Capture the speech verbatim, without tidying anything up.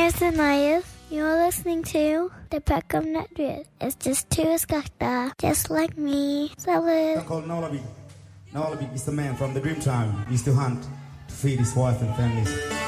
Kirsten Myers. You're listening to the Peckham Network. It's just two skakta, just like me. Salute. Called Nolabig. Nolabig is the man from the Grimtown. He used to hunt to feed his wife and family.